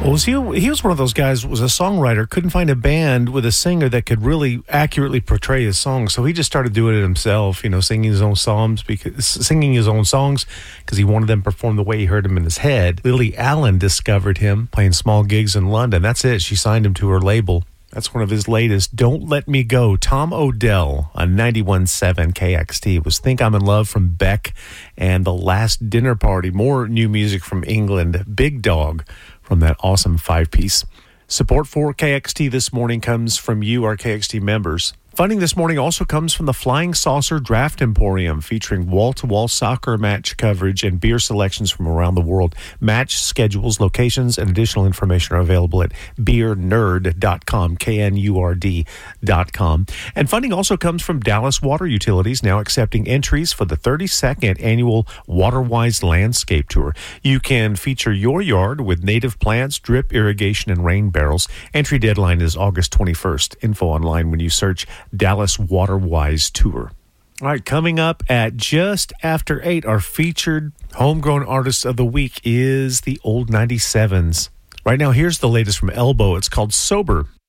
Well, he was one of those guys, was a songwriter, couldn't find a band with a singer that could really accurately portray his songs. So he just started doing it himself, singing his own songs because he wanted them performed the way he heard them in his head. Lily Allen discovered him playing small gigs in London. That's it. She signed him to her label. That's one of his latest. Don't Let Me Go. Tom Odell on 91.7 KXT was Think I'm in Love from Beck and The Last Dinner Party. More new music from England. Big Dog from that awesome 5-piece. Support for KXT this morning comes from you, our KXT members. Funding this morning also comes from the Flying Saucer Draft Emporium, featuring wall-to-wall soccer match coverage and beer selections from around the world. Match schedules, locations, and additional information are available at beernerd.com, KNURD.com. And funding also comes from Dallas Water Utilities, now accepting entries for the 32nd annual WaterWise Landscape Tour. You can feature your yard with native plants, drip irrigation, and rain barrels. Entry deadline is August 21st. Info online when you search Dallas WaterWise Tour. All right, coming up at just after 8, our featured homegrown artist of the week is the Old 97s. Right now, here's the latest from Elbow. It's called Sober.